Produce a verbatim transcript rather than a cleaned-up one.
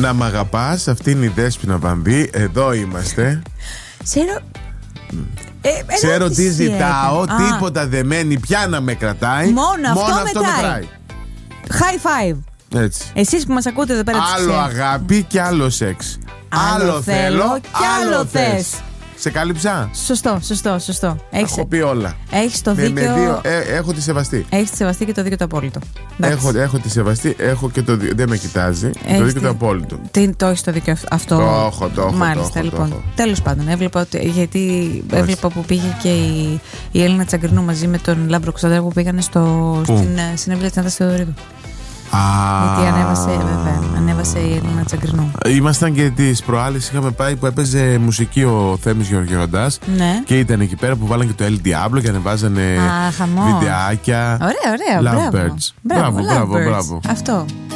Να μ' αγαπάς, αυτή είναι η Δέσποινα Βαμβή. Εδώ είμαστε. Ξέρω. Ε, Ξέρω τι ζητάω, έκανε. τίποτα Α. δεν μένει πια να με κρατάει. Μόνο, Μόνο αυτό, αυτό μετράει. μετράει. High five. Έτσι. Εσείς που μας ακούτε εδώ πέρα. Άλλο αγάπη και άλλο σεξ. Άλλο, άλλο θέλω και άλλο θες. Σε κάλυψα. Σωστό, σωστό, σωστό. Έχεις, έχω πει όλα. Έχεις το με, δίκιο. Με δύο, ε, έχω τη σεβαστή. Έχεις τη σεβαστή και το δίκιο το απόλυτο. Έχω, έχω τη σεβαστή, έχω και το δίκιο. Δεν με κοιτάζει. Έχεις το δίκιο τη... το απόλυτο. Τι, το έχεις το δίκιο αυτό. Το έχω, το έχω. Μάλιστα, το έχω, λοιπόν. το έχω. Τέλος πάντων, έβλεπα ότι, γιατί έβλεπα που πήγε και η, η Έλληνα Τσαγκρινού μαζί με τον Λάμπρο Κωνσταντέλο που πήγανε στο, στην συναυλία της Νάτας Θεοδωρίδου. Ah. Γιατί ανέβασε, βέβαια, ανέβασε η Έλληνα Τσαγκρινού. Ήμασταν και τις προάλλες, είχαμε πάει που έπαιζε μουσική ο Θέμης Γεωργιώντας. Ναι. Και ήταν εκεί πέρα που βάλαν και το El Diablo και ανεβάζανε Α, χαμό. βιντεάκια. Ωραία, ωραία. Lovebirds. Μπράβο, Μπράβο, μπράβο, μπράβο. Αυτό.